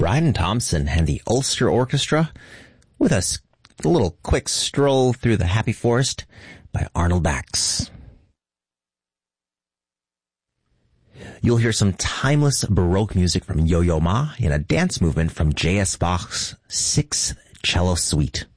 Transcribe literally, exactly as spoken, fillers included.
Brian Thompson and the Ulster Orchestra with a, a little quick stroll through the Happy Forest by Arnold Bax. You'll hear some timeless Baroque music from Yo-Yo Ma and a dance movement from J S. Bach's Sixth Cello Suite.